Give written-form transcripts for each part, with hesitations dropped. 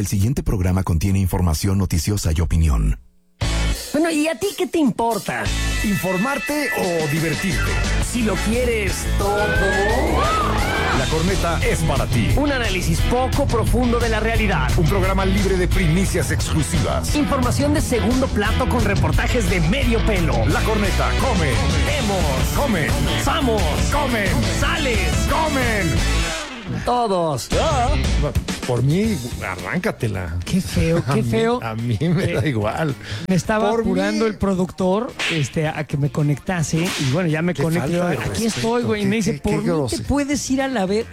El siguiente programa contiene información noticiosa y opinión. Bueno, ¿y a ti qué te importa? ¿Informarte o divertirte? Si lo quieres todo. La Corneta es para ti. Un análisis poco profundo de la realidad. Un programa libre de primicias exclusivas. Información de segundo plato con reportajes de medio pelo. La Corneta come. Vemos. Comen. Vamos. Comen. Sales. Comen. Todos. Por mí, arráncatela. Qué feo, qué feo. A mí me da igual. Me estaba Por apurando mí. el productor a que me conectase. Y bueno, ya me Qué conecté. falta de Aquí respeto, estoy, güey. Y me dice, qué por mí grosero. te puedes ir a la ver.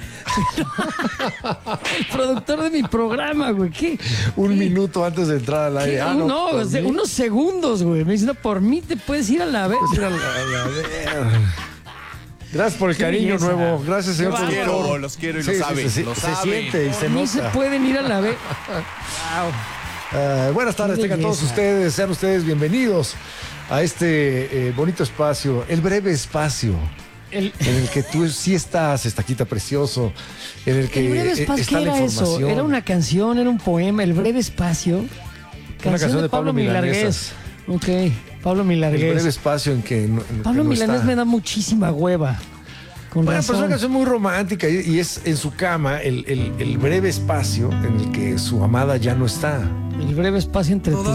El productor de mi programa, güey. ¿Qué? Un minuto antes de entrar al aire. No, por mí. unos segundos, güey. Me dice, no, por mí te puedes ir a la ver. Pues, a ver. Gracias por el Qué cariño belleza. nuevo. Gracias, señor Qué productor. Los quiero y Sí, lo sí, saben. sí, lo se saben. siente y se Por mí se nota. pueden ir a la ver. Wow. Buenas tardes, Qué tengan todos belleza. ustedes, sean ustedes bienvenidos a este bonito espacio, el breve espacio en el que tú sí estás, Estaquita precioso, en el que El breve espacio, está ¿qué la era eso? información. ¿Era una canción? ¿Era un poema? El breve espacio. canción de Pablo Milargués. Ok, Pablo el breve Milargués. espacio en que Pablo que no Milanés está. me da muchísima hueva. Con Bueno, pero es una razón. canción muy romántica y es en su cama el breve espacio en el que su amada ya no está. El breve espacio entre tus...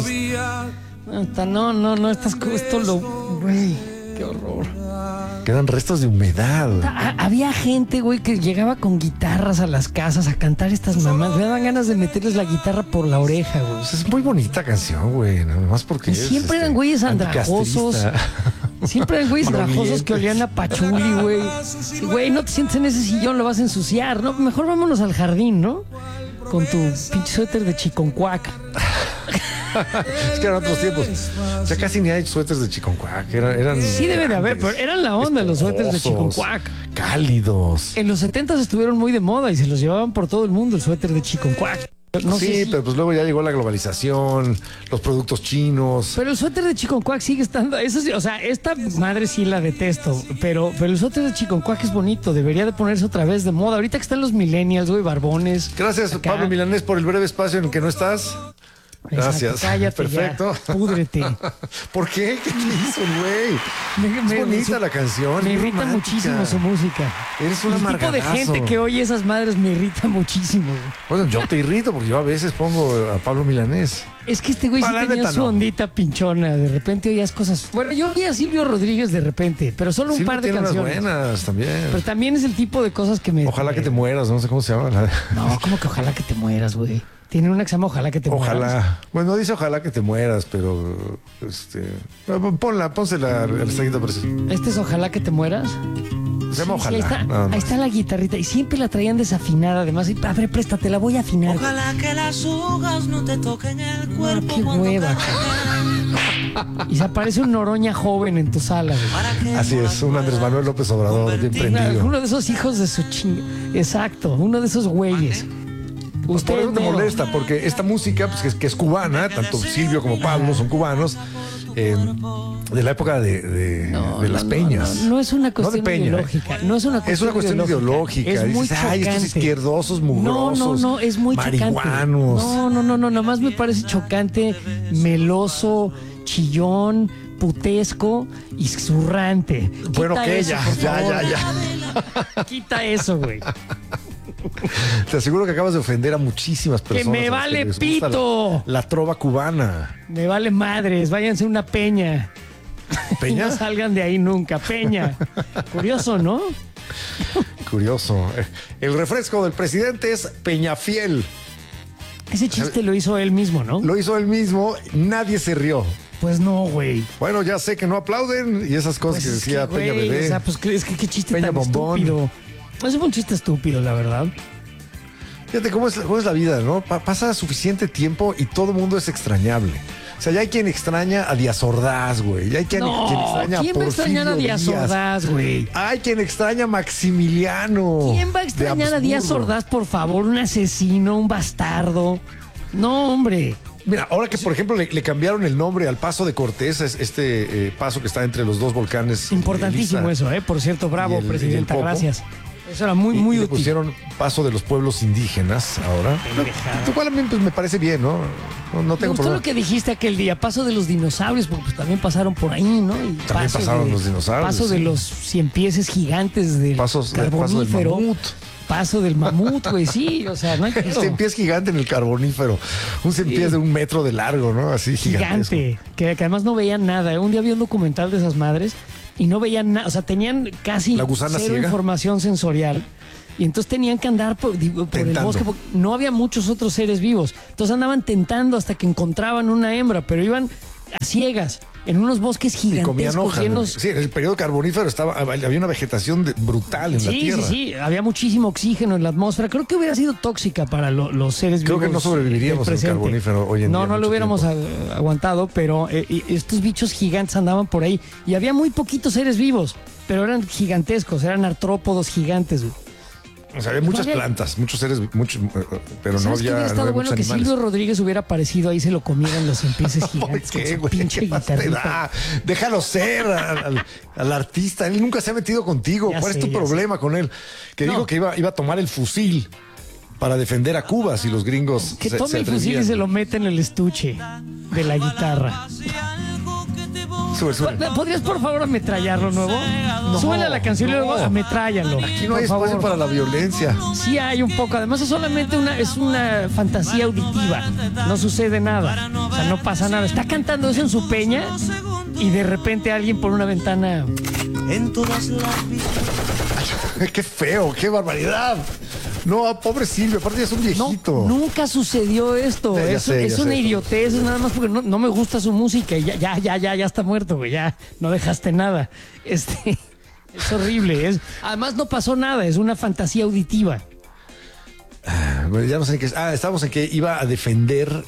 No, estas cosas, esto lo... Güey, qué horror. Quedan restos de humedad. Había gente, güey, que llegaba con guitarras a las casas a cantar estas mamás. Me daban ganas de meterles la guitarra por la oreja, güey. Pues es muy bonita canción, güey, nada más porque Y siempre eran güeyes andrajosos. anticastrista. Siempre eran güeyes andrajosos Malolientes. que olían a pachuli, güey. Sí, güey, no te sientes en ese sillón, lo vas a ensuciar, ¿no? Mejor vámonos al jardín, ¿no? Con tu pinche suéter de chiconcuac. Es que eran otros tiempos. O sea, casi ni hay suéteres de chiconcuac. Eran Sí debe de haber, pero eran la onda los suéteres de esponjosos, chiconcuac. cálidos. En los 70s estuvieron muy de moda y se los llevaban por todo el mundo el suéter de chiconcuac. No sí, sé si- pero pues luego ya llegó la globalización, los productos chinos. Pero el suéter de chiconcuac sigue estando. Eso sí, o sea, esta madre sí la detesto. Pero el suéter de chiconcuac es bonito. Debería de ponerse otra vez de moda. Ahorita que están los millennials, güey, barbones. Gracias, acá. Pablo Milanés, por el breve espacio en el que no estás. Gracias. Exacto, cállate. Perfecto. Ya, púdrete. ¿Por qué? ¿Qué te hizo, güey? Es bonita la canción. Me es irrita romántica. muchísimo su música. Eres un El tipo de amargadazo. gente que oye esas madres me irrita muchísimo, güey. Bueno, yo te irrito porque yo a veces pongo a Pablo Milanés. Es que este güey sí Para la tenía neta, su no. ondita pinchona. De repente oías cosas. Bueno, yo oía a Silvio Rodríguez de repente, pero solo un Sí, par de tiene unas canciones. buenas también. Pero también es el tipo de cosas que me. Ojalá que te mueras, no sé cómo se llama. No, como que ojalá que te mueras, güey. Tiene una que se llama Ojalá que te mueras. Ojalá. Bueno, dice ojalá que te mueras, pero pónsela al Estaquita precioso. Este es Ojalá que te mueras. Se llama Sí, ojalá. ahí está, nada más. ahí está la guitarrita. Y siempre la traían desafinada, además. Y, a ver, préstate, la voy a afinar. Ojalá que las hojas no te toquen el cuerpo qué cuando hueva. caminas. Y se aparece un Noroña joven en tu sala, güey. Para que Así no es, un Andrés Manuel López Obrador, bien prendido. Uno de esos hijos de su chinga. Exacto, uno de esos güeyes. Por Usted eso te mero. molesta, porque esta música, pues que es cubana, tanto Silvio como Pablo son cubanos, de la época de las peñas. No es una cuestión de Peña, ideológica. No es una cuestión, Es una cuestión ideológica. Es muy Dices, ay, estos chocante. izquierdosos, mugrosos, No, es muy chocante. marihuanos. No, nada más me parece chocante, meloso, chillón, putesco y zurrante. Bueno, Quita que eso, por favor. ya. Quita eso, güey. Te aseguro que acabas de ofender a muchísimas personas. me a las vale les gusta pito. La trova cubana. Me vale madres, váyanse a una peña. Y ¿Peña? no salgan de ahí nunca, peña. Curioso, ¿no? Curioso. El refresco del presidente es Peñafiel. Ese chiste lo hizo él mismo, ¿no? Lo hizo él mismo, nadie se rió. Pues no, güey. Bueno, ya sé que no aplauden y esas cosas Pues que es decía que, Peña güey, Bebé. O sea, pues es que qué chiste Peña tan Bombón. estúpido. Eso fue un chiste estúpido, la verdad. Fíjate cómo es la vida, ¿no? Pasa suficiente tiempo y todo el mundo es extrañable. O sea, ya hay quien extraña a Díaz Ordaz, güey. Ya hay quien extraña a ¿quién va a extrañar a Porfirio Díaz Ordaz, güey? Hay quien extraña a Maximiliano. ¿Quién va a extrañar a Díaz Habsburgo. Ordaz, por favor? Un asesino, un bastardo. No, hombre. Mira, ahora que, por ejemplo, le cambiaron el nombre al Paso de Cortés, paso que está entre los dos volcanes. Importantísimo Elisa eso, ¿eh? Por cierto, bravo, y el presidenta, Popo. gracias. Eso era muy, muy le útil. pusieron Paso de los Pueblos Indígenas ahora. Lo cual a mí pues, me parece bien, ¿no? No Me tengo gustó problema. lo que dijiste aquel día, paso de los dinosaurios, porque pues, también pasaron por ahí, ¿no? Y También pasaron los dinosaurios, Paso de sí. los ciempieses gigantes del Paso del carbonífero. mamut. Paso del mamut, güey, sí, o sea, no hay El pedo. ciempiés gigante en el carbonífero. Un ciempiés de 1 metro de largo, ¿no? Así gigantesco. Gigante, que además no veían nada. Un día vi un documental de esas madres y no veían nada, o sea, tenían casi La gusana cero ciega. información sensorial. Y entonces tenían que andar por el Tentando. bosque, porque no había muchos otros seres vivos. Entonces andaban tentando hasta que encontraban una hembra, pero iban a ciegas, en unos bosques Y comían gigantescos hojas. llenos. Sí, en el periodo carbonífero había una vegetación brutal en la Sí, tierra. sí, había muchísimo oxígeno en la atmósfera. Creo que hubiera sido tóxica para los seres Creo vivos. que no sobreviviríamos del en el presente. carbonífero hoy en día. No lo mucho hubiéramos tiempo. aguantado, pero y estos bichos gigantes andaban por ahí. Y había muy poquitos seres vivos, pero eran gigantescos, eran artrópodos gigantes, güey. O sea, había muchas había- plantas, muchos seres, pero no ¿Sabes qué había, hubiera no estado había bueno? muchos Que animales. Silvio Rodríguez hubiera aparecido ahí, se lo comieran los ciempiés gigantes. ¿Por con qué, su güey? pinche ¿Qué más te guitarrita. da? Déjalo ser al artista. Él nunca se ha metido contigo. Ya ¿Cuál sé, es tu ya problema con él? Que No. dijo que iba a tomar el fusil para defender a Cuba si los gringos Que se tome el fusil y atrevían. se lo mete en el estuche de la guitarra. Sube. ¿Podrías por favor ametrallarlo nuevo? Súbele a la canción y luego ametrállalo. Aquí no hay por espacio favor. para la violencia. Sí hay un poco. Además es solamente una fantasía auditiva. No sucede nada. O sea, no pasa nada. Está cantando eso en su peña y de repente alguien por una ventana. En todas las vidas. Qué feo, qué barbaridad. No, pobre Silvio, aparte ya es un No, viejito. nunca sucedió esto. Ya Es sé, una sé. idiotez, es nada más porque no me gusta su música y ya está muerto, güey. Ya no dejaste nada. Es horrible. Además no pasó nada, es una fantasía auditiva. Bueno, ya no sé en qué. Estábamos en que iba a defender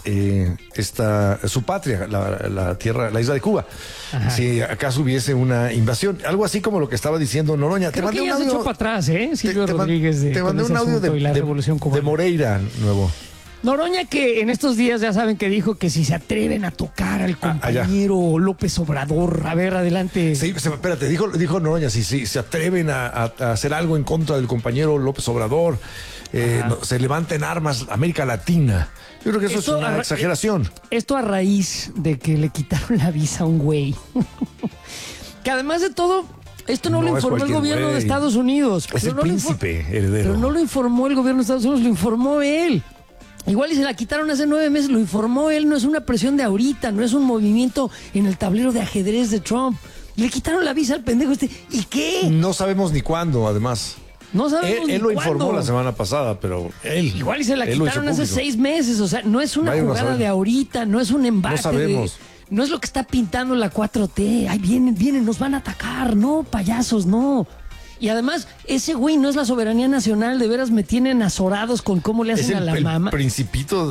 su patria, la tierra, la isla de Cuba. Ajá. Si acaso hubiese una invasión. Algo así como lo que estaba diciendo Noroña. Creo que ya se echó para atrás, Silvio Rodríguez te con mandé ese un audio asunto y la Revolución de Cubana. Moreira nuevo. Noroña, que en estos días ya saben que dijo que si se atreven a tocar al compañero López Obrador, a ver, adelante. Sí, espérate, dijo Noroña, si se atreven a hacer algo en contra del compañero López Obrador, se levanten armas América Latina. Yo creo que eso Esto es una exageración. Esto a raíz de que le quitaron la visa a un güey. Que además de todo, esto no lo No es informó el cualquier gobierno de güey. Estados Unidos. Es Pero el no lo príncipe heredero. Pero no lo informó el gobierno de Estados Unidos, lo informó él. Igual y se la quitaron hace 9 meses, lo informó él, no es una presión de ahorita, no es un movimiento en el tablero de ajedrez de Trump. Le quitaron la visa al pendejo este. ¿Y qué? No sabemos ni cuándo, además. No sabemos Él lo ni informó cuándo. la semana pasada, pero él. Igual y se la él lo hizo quitaron hace público. 6 meses, o sea, no es una Vaya uno a jugada saber. de ahorita, no es un embate. No sabemos. No es lo que está pintando la 4T. Ay, vienen, nos van a atacar. No, payasos, no. Y además, ese güey no es la soberanía nacional, de veras me tienen azorados con cómo le Es hacen a la el mamá. principito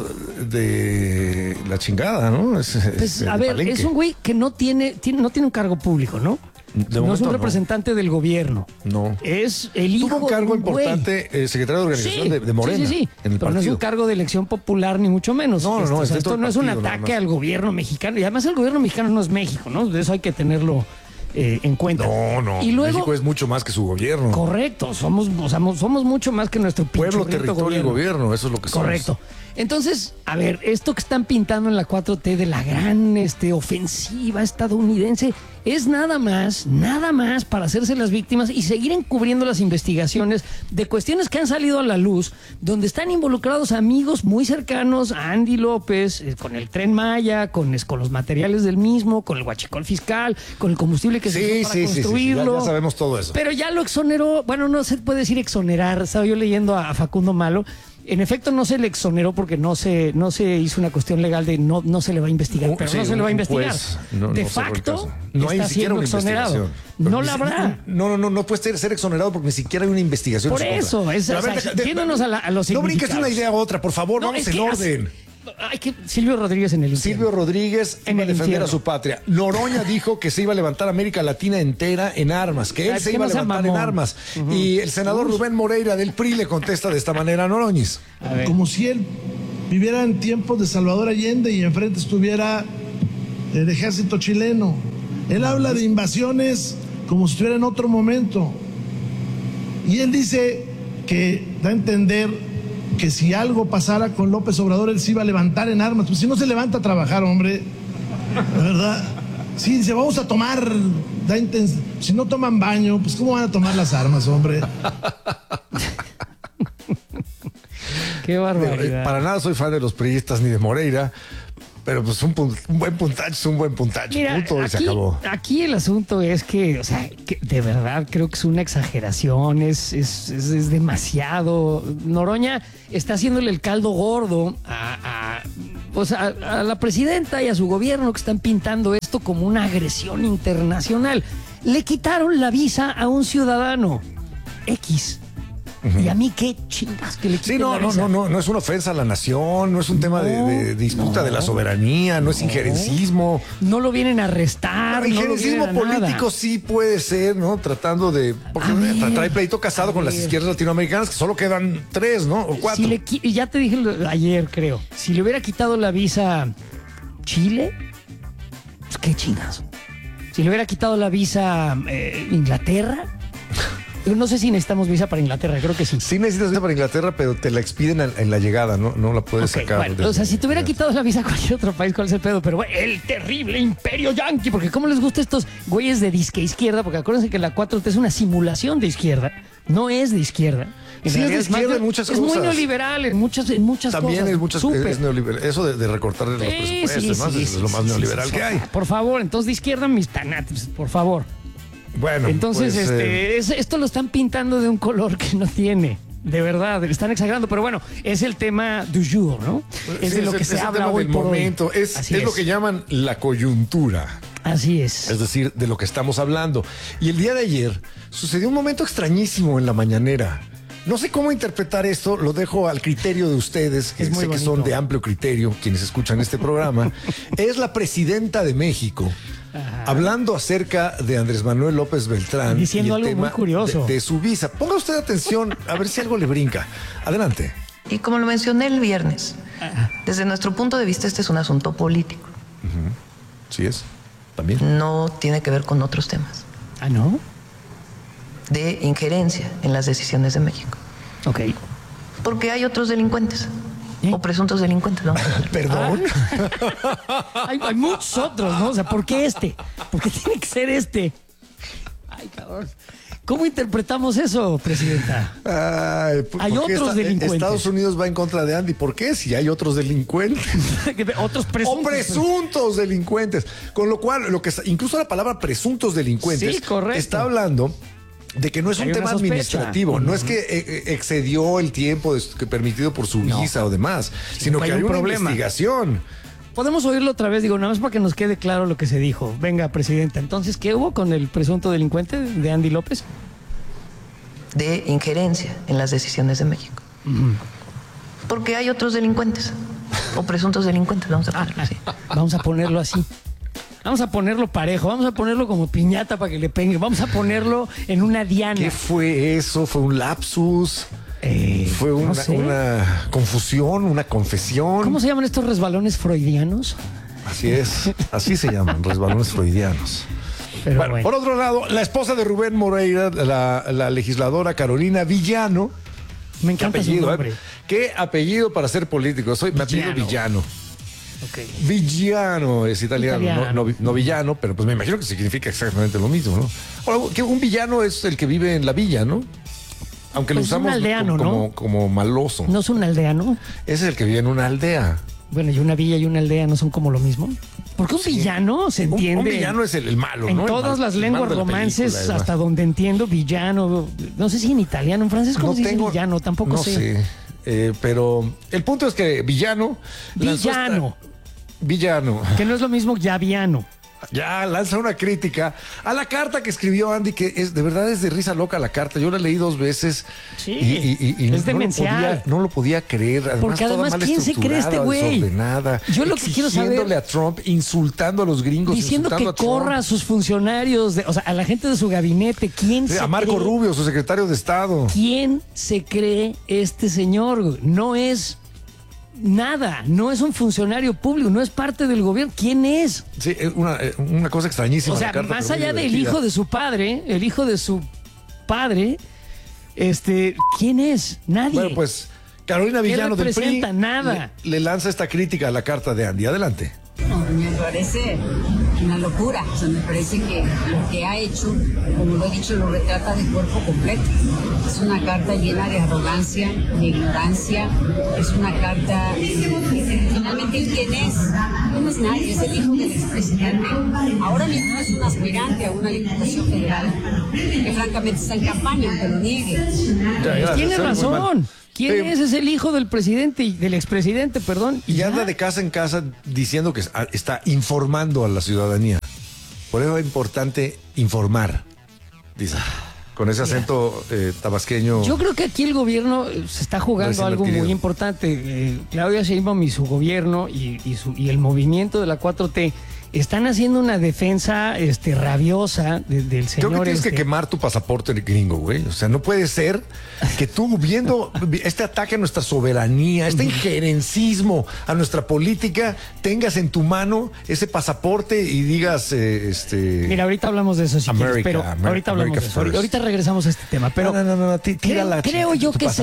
de la chingada, ¿no? Pues, de a ver, Palenque. es un güey que no tiene un cargo público, ¿no? De No es momento un no. representante del gobierno. No. Es el hijo Tuvo un cargo de güey. importante, secretario de organización Sí, de Morena. Sí. En el Pero no es un partido. cargo de elección popular, ni mucho menos. No, O es sea, dentro esto del no es un partido, nada ataque más. al gobierno mexicano. Y además el gobierno mexicano no es México, ¿no? De eso hay que tenerlo en cuenta. No. Y luego, México es mucho más que su gobierno. correcto, somos mucho más que nuestro Pueblo, pinchurriento territorio y gobierno, eso es lo que somos. Correcto. Entonces, a ver, esto que están pintando en la 4T de la gran ofensiva estadounidense es nada más para hacerse las víctimas y seguir encubriendo las investigaciones de cuestiones que han salido a la luz, donde están involucrados amigos muy cercanos a Andy López, con el Tren Maya, con los materiales del mismo, con el huachicol fiscal, con el combustible que se usó para construirlo. Ya sabemos todo eso. Pero ya lo exoneró, bueno, no se puede decir exonerar, estaba yo leyendo a Facundo Malo. En efecto, no se le exoneró porque no se hizo una cuestión legal de no se le va a investigar, pero Sí, no se le va a un investigar. juez, no de cerró el facto, caso. No hay está ni siquiera siendo una exonerado. investigación. No Pero la habrá. No puede ser exonerado porque ni siquiera hay una investigación. Por en su eso, contra. es, Pero o sea, yéndonos a los No brinques de una significados. idea a otra, por favor, No, vamos es en que orden. Hay que Silvio Rodríguez en el infierno. Silvio Rodríguez En iba a el defender infierno. a su patria. Noroña dijo que se iba a levantar América Latina entera en armas, que él Ay, se que iba a no sea levantar en mamón. armas. Y el senador Rubén Moreira del PRI le contesta de esta manera a Noroñis. A ver. Como si él viviera en tiempos de Salvador Allende y enfrente estuviera el ejército chileno. Él habla de invasiones como si estuviera en otro momento. Y él dice que da a entender que si algo pasara con López Obrador, él se iba a levantar en armas. Pues si no se levanta a trabajar, hombre, de verdad. Sí, dice, vamos a tomar, si no toman baño, pues ¿cómo van a tomar las armas, hombre? Qué barbaridad. Para nada soy fan de los priistas ni de Moreira, pero pues un buen puntacho es un buen puntacho. Mira, Punto y se acabó. Aquí el asunto es que, o sea, que de verdad creo que es una exageración, es demasiado. Noroña está haciéndole el caldo gordo a la presidenta y a su gobierno, que están pintando esto como una agresión internacional. Le quitaron la visa a un ciudadano X. Y a mí qué chingas que le quiten la visa. No es una ofensa a la nación, no es un tema de disputa de la soberanía, no es injerencismo. No lo vienen a arrestar. Pero injerencismo no político sí puede ser, ¿no? Tratando de... Porque trae pleito casado con las izquierdas latinoamericanas, que solo quedan 3, ¿no? O 4. Ya te dije ayer, creo. Si le hubiera quitado la visa Chile, pues qué chingas. Si le hubiera quitado la visa Inglaterra... No sé si necesitamos visa para Inglaterra, creo que sí. Sí necesitas visa para Inglaterra, pero te la expiden en la llegada, no la puedes sacar. Bueno, o sea, si te hubiera quitado la visa a cualquier otro país, ¿cuál es el pedo? Pero bueno, el terrible imperio yanqui, porque ¿cómo les gusta estos güeyes de disque izquierda? Porque acuérdense que la 4T es una simulación de izquierda, no es de izquierda. Sí, es de izquierda en muchas cosas. Es muy neoliberal en muchas También cosas. es neoliberal. Eso de recortar los presupuestos, es lo más neoliberal que hay. Por favor, entonces de izquierda mis tanates, por favor. Bueno, entonces pues, esto lo están pintando de un color que no tiene. De verdad, le están exagerando, pero bueno, es el tema du jour, ¿no? Es de lo que se habla hoy por momento. hoy. Es lo que llaman la coyuntura. Así es. Es decir, de lo que estamos hablando. Y el día de ayer sucedió un momento extrañísimo en la mañanera. No sé cómo interpretar esto, lo dejo al criterio de ustedes, que sé que son de amplio criterio, quienes escuchan este programa. Es la presidenta de México. Ajá. Hablando acerca de Andrés Manuel López Beltrán. Diciendo y el algo tema muy curioso. De su visa. Ponga usted atención a ver si algo le brinca. Adelante. Y como lo mencioné el viernes, desde nuestro punto de vista este es un asunto político. Sí es, también. No tiene que ver con otros temas. ¿Ah, no? De injerencia en las decisiones de México. Ok. Porque hay otros delincuentes. O presuntos delincuentes, ¿no? Perdón. Hay muchos otros, ¿no? O sea, ¿por qué este? ¿Por qué tiene que ser este? Ay, cabrón. ¿Cómo interpretamos eso, presidenta? Hay otros delincuentes. Estados Unidos va en contra de Andy. ¿Por qué? Si hay otros delincuentes. Otros presuntos. O presuntos delincuentes. Con lo cual, incluso la palabra presuntos delincuentes está hablando de que no es un tema administrativo, no es que excedió el tiempo permitido por su visa o demás, sino que hay una investigación. Podemos oírlo otra vez, digo, nada más para que nos quede claro lo que se dijo. Venga, presidenta, entonces, ¿qué hubo con el presunto delincuente de Andy López? De injerencia en las decisiones de México. Porque hay otros delincuentes, o presuntos delincuentes, vamos a ponerlo así. Vamos a ponerlo así. Vamos a ponerlo parejo, vamos a ponerlo como piñata para que le pegue, vamos a ponerlo en una diana. ¿Qué fue eso? ¿Fue un lapsus? ¿Fue una confusión, una confesión? ¿Cómo se llaman estos resbalones freudianos? Así es, así se llaman, resbalones freudianos. Pero bueno, por otro lado, la esposa de Rubén Moreira, la legisladora Carolina Villano. Me encanta su nombre. ¿Qué apellido para ser político? Me apellido Villano. Okay. Villano es italiano. No villano, pero pues me imagino que significa exactamente lo mismo, ¿no? Ahora, que un villano es el que vive en la villa, ¿no? Aunque pues lo usamos aldeano, como maloso. ¿No es un aldeano? Ese es el que vive en una aldea. Bueno, y una villa y una aldea no son como lo mismo. Porque un villano se entiende. Un villano es el malo, en ¿no? En todas las lenguas romances, hasta donde entiendo, villano. No sé si en italiano, en francés, ¿cómo se dice villano? Tampoco sé. Pero el punto es que villano. Villano. Que no es lo mismo llaviano. Ya lanza una crítica a la carta que escribió Andy, que de verdad es de risa loca la carta. Yo la leí 2 veces. Sí, y es demencial. No lo podía creer. Además, porque además, ¿quién se cree este güey? Yo lo que quiero saber. Exigiéndole a Trump, insultando a los gringos. Diciendo que corra a sus funcionarios, o sea, a la gente de su gabinete. ¿Quién se a Marco Rubio, su secretario de Estado. ¿Quién se cree este señor? No es nada, no es un funcionario público, no es parte del gobierno. ¿Quién es? Sí, es una cosa extrañísima. O sea, más allá del hijo de su padre, el hijo de su padre, ¿Quién es? Nadie. Bueno, pues Carolina Villano del PRI representa? Nada. le lanza esta crítica a la carta de Andy. Adelante. Me parece una locura, o sea, me parece que lo que ha hecho, como lo he dicho, lo retrata de cuerpo completo. Es una carta llena de arrogancia, de ignorancia, es una carta, finalmente, ¿quién es? No es nadie, es el hijo del expresidente. Ahora mismo es un aspirante a una diputación federal, que francamente está en campaña, aunque lo niegue. Tiene razón. ¿Quién es? Es el hijo del presidente, del expresidente, perdón. Y anda de casa en casa diciendo que está informando a la ciudadanía. Por eso es importante informar, dice, con ese acento tabasqueño. Yo creo que aquí el gobierno se está jugando algo muy importante. Claudia Sheinbaum y su gobierno y el movimiento de la 4T están haciendo una defensa rabiosa del señor. Creo que tienes que quemar tu pasaporte gringo, güey. O sea, no puede ser que tú, viendo este ataque a nuestra soberanía, este injerencismo a nuestra política, tengas en tu mano ese pasaporte y digas, Mira, ahorita hablamos de eso, si quieres, pero ahorita hablamos de eso. Ahorita regresamos a este tema, pero no, creo yo que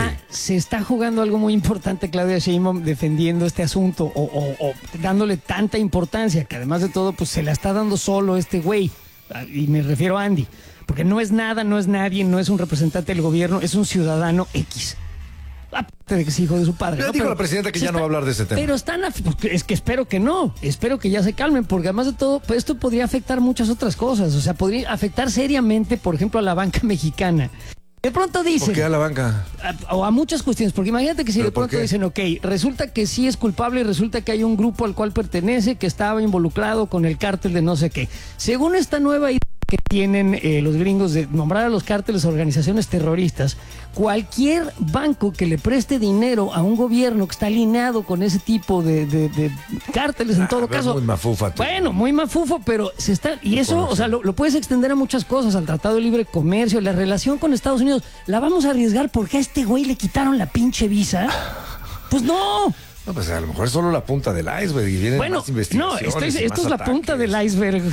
se está jugando algo muy importante, Claudia Sheinbaum, defendiendo este asunto o dándole tanta importancia, que además de todo, pues se la está dando solo este güey, y me refiero a Andy, porque no es nada, no es nadie, no es un representante del gobierno, es un ciudadano X. Aparte de que es hijo de su padre. Ya dijo la presidenta que ya no va a hablar de ese tema. Pero es que espero que no, espero que ya se calmen, porque además de todo, pues esto podría afectar muchas otras cosas, o sea, podría afectar seriamente, por ejemplo, a la banca mexicana. De pronto dicen... ¿Por qué a la banca? O a muchas cuestiones, porque imagínate que si de pronto dicen, ok, resulta que sí es culpable y resulta que hay un grupo al cual pertenece que estaba involucrado con el cártel de no sé qué. Según esta nueva idea que tienen los gringos de nombrar a los cárteles organizaciones terroristas, cualquier banco que le preste dinero a un gobierno que está alineado con ese tipo de cárteles, en todo caso... Muy mafufa. Bueno, muy mafufo, pero se está... Y eso, o sea, lo puedes extender a muchas cosas, al Tratado de Libre Comercio, la relación con Estados Unidos. ¿La vamos a arriesgar porque a este güey le quitaron la pinche visa? Pues no. No, pues a lo mejor es solo la punta del iceberg y vienen más investigaciones. No, esto es la punta del iceberg.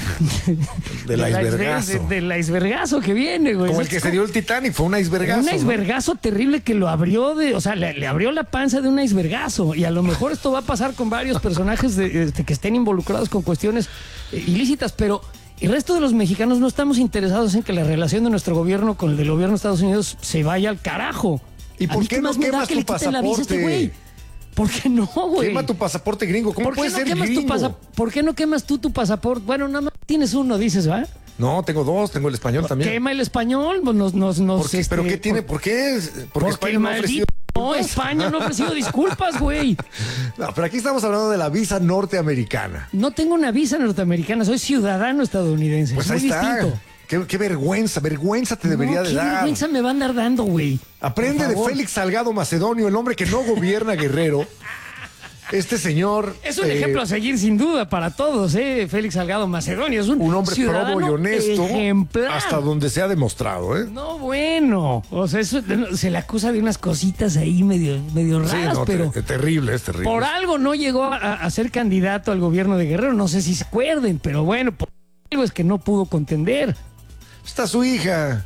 Del icebergazo. Del icebergazo que viene, güey. Como el que se dio el Titanic, fue un icebergazo. Un icebergazo terrible que lo abrió o sea, le abrió la panza de un icebergazo. Y a lo mejor esto va a pasar con varios personajes que estén involucrados con cuestiones ilícitas, pero el resto de los mexicanos no estamos interesados en que la relación de nuestro gobierno con el del gobierno de Estados Unidos se vaya al carajo. ¿Y por qué no quemas tu pasaporte? ¿Por qué no, güey? Quema tu pasaporte gringo. ¿Cómo puede ser gringo? ¿Por qué no quemas tú tu pasaporte? Bueno, nada más tienes uno, dices, ¿va? No, tengo dos. Tengo el español también. Quema el español. ¿Pero qué tiene? ¿Por qué? Porque España no ha ofrecido... No, España no ha ofrecido disculpas, güey. No, pero aquí estamos hablando de la visa norteamericana. No tengo una visa norteamericana, soy ciudadano estadounidense. Pues es ahí muy está. distinto. Qué vergüenza te debería de dar. ¿Qué vergüenza me va a andar dando, güey? Aprende de Félix Salgado Macedonio, el hombre que no gobierna Guerrero. Este señor... Es un ejemplo a seguir sin duda para todos, Félix Salgado Macedonio. Es un hombre probo y honesto. Ejemplar. Hasta donde se ha demostrado, No, bueno. O sea, eso, se le acusa de unas cositas ahí medio raras, sí, no, pero... Terrible, es terrible. Por algo no llegó a ser candidato al gobierno de Guerrero. No sé si se acuerden, pero bueno, por algo es que no pudo contender. Está su hija.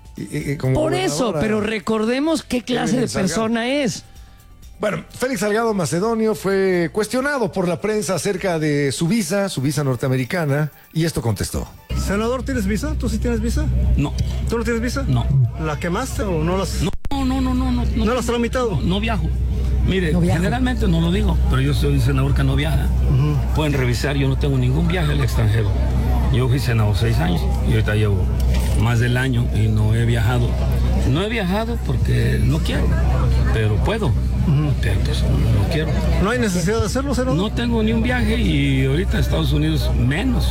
Por eso, pero recordemos qué clase de persona es. Bueno, Félix Salgado Macedonio fue cuestionado por la prensa acerca de su visa norteamericana, y esto contestó. Senador, ¿tienes visa? ¿Tú sí tienes visa? No. ¿Tú no tienes visa? No. ¿La quemaste o no las...? No. ¿No la has tramitado? No viajo. Mire, generalmente no lo digo, pero yo soy un senador que no viaja. Pueden revisar, yo no tengo ningún viaje al extranjero. Yo fui senador 6 años y ahorita llevo más del año y no he viajado. No he viajado porque no quiero, pero puedo. Pero pues, no quiero. ¿No hay necesidad de hacerlo, senador? No tengo ni un viaje y ahorita Estados Unidos menos.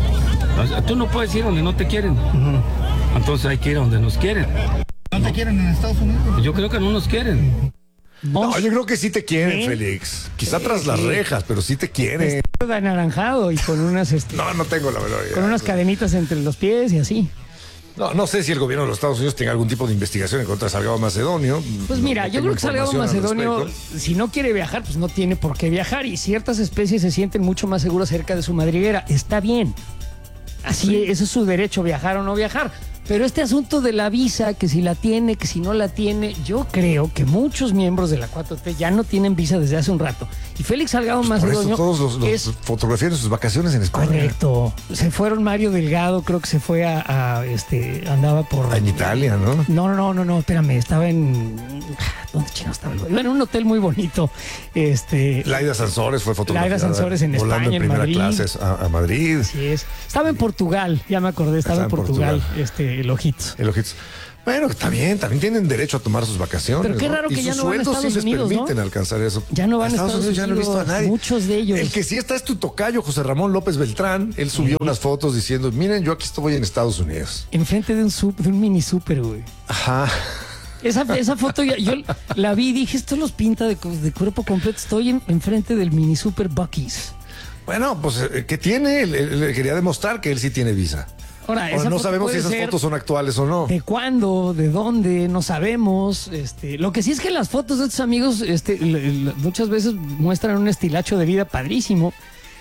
O sea, tú no puedes ir donde no te quieren. Entonces hay que ir a donde nos quieren. ¿No te quieren en Estados Unidos? Yo creo que no nos quieren. No, yo creo que sí te quieren, Félix. Quizá tras las rejas, pero sí te quieren. Está anaranjado y con unas... No tengo la verdad. Con unas cadenitas entre los pies y así. No sé si el gobierno de los Estados Unidos tenga algún tipo de investigación en contra de Salgado Macedonio. Pues mira, yo creo que Salgado Macedonio, si no quiere viajar, pues no tiene por qué viajar. Y ciertas especies se sienten mucho más seguras cerca de su madriguera. Está bien. Así, ese es su derecho, viajar o no viajar. Pero este asunto de la visa, que si la tiene, que si no la tiene, yo creo que muchos miembros de la 4T ya no tienen visa desde hace un rato. Y Félix Salgado Macedonio todos los fotografías de sus vacaciones en España. Correcto. Se fueron Mario Delgado, creo que se fue andaba por... En Italia, ¿no? No, espérame, estaba en... ¿Dónde chino estaba? Iba en un hotel muy bonito. Laida Sansores fue fotografiada. Laida Sansores en España, en Madrid. Clase a Madrid. Así es. Estaba en Portugal, ya me acordé, estaba en Portugal. El Ojitos. El Ojitos. Bueno, también tienen derecho a tomar sus vacaciones. Pero qué raro que ya no van a Estados Unidos, les permiten alcanzar eso. Ya no van a Estados Unidos. Ya no he visto a nadie. Muchos de ellos. El que sí está es tu tocayo, José Ramón López Beltrán. Él subió unas fotos diciendo, miren, yo aquí estoy en Estados Unidos. Enfrente de un mini súper, güey. Ajá. Esa foto yo la vi y dije, esto los pinta de cuerpo completo. Estoy enfrente del mini super Buc-ee's. Bueno, pues, ¿qué tiene? Le quería demostrar que él sí tiene visa. Ahora no sabemos si esas fotos son actuales o no. ¿De cuándo? ¿De dónde? No sabemos. Lo que sí es que las fotos de estos amigos muchas veces muestran un estilacho de vida padrísimo.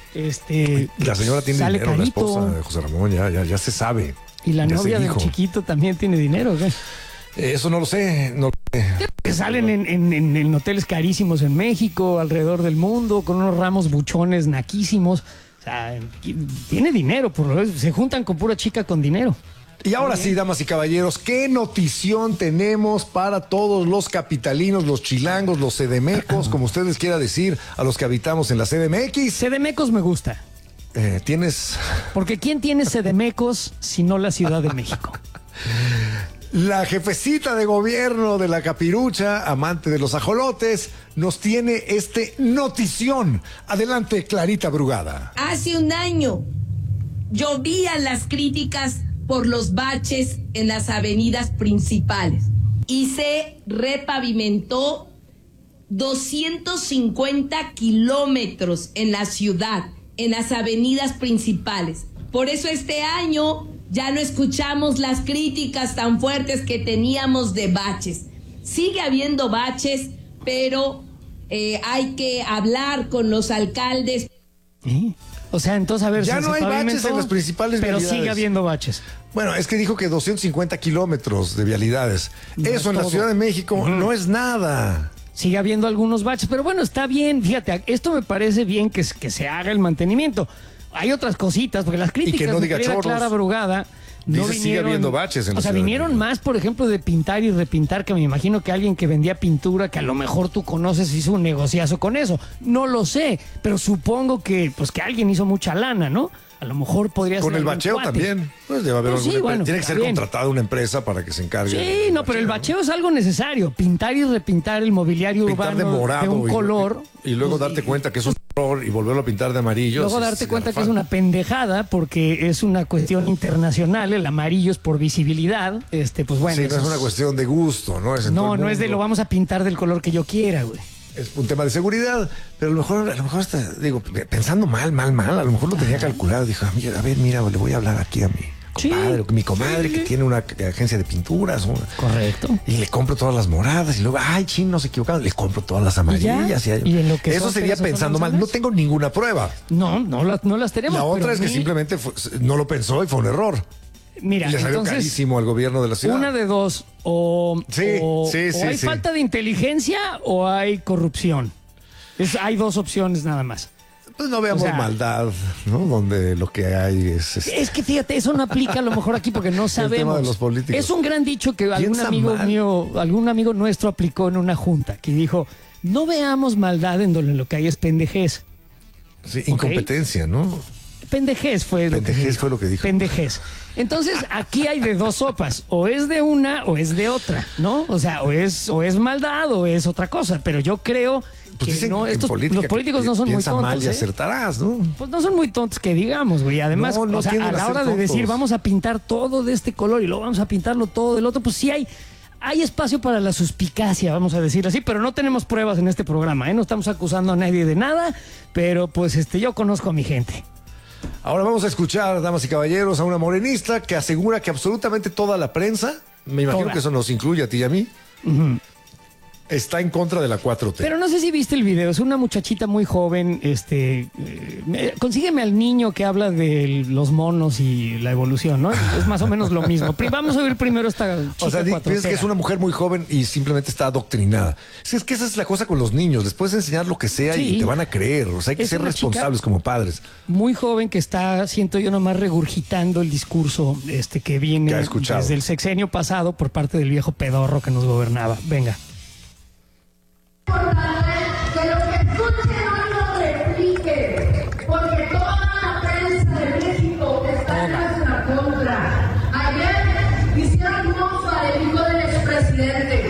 La señora tiene dinero, carito. La esposa de José Ramón, ya se sabe. Y la novia del chiquito también tiene dinero, ¿qué? Eso no lo sé. Que salen en hoteles carísimos en México, alrededor del mundo, con unos ramos buchones naquísimos. O sea, tiene dinero, por lo menos. Se juntan con pura chica con dinero. Y ahora sí, damas y caballeros, ¿qué notición tenemos para todos los capitalinos, los chilangos, los CDMecos, como ustedes quieran decir, a los que habitamos en la CDMX? CDMecos me gusta. ¿Tienes? Porque ¿quién tiene CDMecos si no la Ciudad de México? La jefecita de gobierno de la Capirucha, amante de los ajolotes, nos tiene notición. Adelante, Clarita Brugada. Hace un año llovían las críticas por los baches en las avenidas principales y se repavimentó 250 kilómetros en la ciudad, en las avenidas principales. Por eso este año ya no escuchamos las críticas tan fuertes que teníamos de baches. Sigue habiendo baches, pero hay que hablar con los alcaldes. ¿Sí? O sea, entonces, a ver, ya no hay baches en las principales vialidades. Pero sigue habiendo baches. Bueno, es que dijo que 250 kilómetros de vialidades. No eso en la Ciudad de México no es nada. Sigue habiendo algunos baches, pero bueno, está bien. Fíjate, esto me parece bien que se haga el mantenimiento. Hay otras cositas, porque las críticas no diga de Clara Brugada no vinieron, sigue habiendo baches en la ciudad. Vinieron más, por ejemplo, de pintar y repintar, que me imagino que alguien que vendía pintura, que a lo mejor tú conoces, hizo un negociazo con eso. No lo sé, pero supongo que alguien hizo mucha lana, ¿no? A lo mejor podría ser. Con el bacheo también. Pues debe haber tiene que ser contratada una empresa para que se encargue. Sí, pero el bacheo es algo necesario. Pintar y repintar el mobiliario urbano de morado un color. Y luego darte cuenta que es un error y volverlo a pintar de amarillo. Luego darte cuenta que es una pendejada porque es una cuestión internacional. El amarillo es por visibilidad. Pues bueno. Sí, no es una cuestión de gusto, ¿no? No es de lo vamos a pintar del color que yo quiera, güey. Es un tema de seguridad, pero a lo mejor pensando mal, a lo mejor lo tenía calculado. Dijo, a ver, mira, le voy a hablar aquí a mi comadre que tiene una agencia de pinturas. Correcto. Y le compro todas las moradas y luego, no se equivocaron, le compro todas las amarillas. ¿Y en lo que eso sería pensando mal. No tengo ninguna prueba. No las tenemos. La otra es que simplemente no lo pensó y fue un error. Mira, y le salió carísimo al gobierno de la ciudad. Una de dos, o hay falta de inteligencia o hay corrupción. Hay dos opciones nada más. Pues no veamos maldad, ¿no? Donde lo que hay es... Es que fíjate, eso no aplica a lo mejor aquí porque no sabemos. El tema de los políticos. Es un gran dicho que algún amigo nuestro aplicó en una junta, que dijo, no veamos maldad en donde lo que hay es pendejez. Sí, incompetencia, ¿no? Pendejez fue lo que dijo. Pendejez. Entonces, aquí hay de dos sopas. O es de una o es de otra, ¿no? O sea, o es maldad o es otra cosa. Pero yo creo que no, los políticos no son muy tontos. Mal y acertarás, ¿no? Pues no son muy tontos que digamos, güey. Además, a la hora de decir vamos a pintar todo de este color y luego vamos a pintarlo todo del otro, pues sí hay espacio para la suspicacia, vamos a decir así, pero no tenemos pruebas en este programa, ¿eh? No estamos acusando a nadie de nada, pero pues yo conozco a mi gente. Ahora vamos a escuchar, damas y caballeros, a una morenista que asegura que absolutamente toda la prensa, me imagino que eso nos incluye a ti y a mí, está en contra de la 4T. Pero no sé si viste el video, es una muchachita muy joven, consígueme al niño que habla de los monos y la evolución, ¿no? Es más o menos lo mismo. Vamos a ver primero esta chica. O sea, piensas que es una mujer muy joven y simplemente está adoctrinada. Es que esa es la cosa con los niños, les puedes enseñar lo que sea y te van a creer, o sea, hay que ser responsables como padres. Muy joven que está, siento yo, nomás regurgitando el discurso que viene desde el sexenio pasado por parte del viejo pedorro que nos gobernaba. Venga. Que lo que escuchen hoy lo replique, porque toda la prensa de México está en nuestra contra. Ayer hicieron mofa del hijo del expresidente.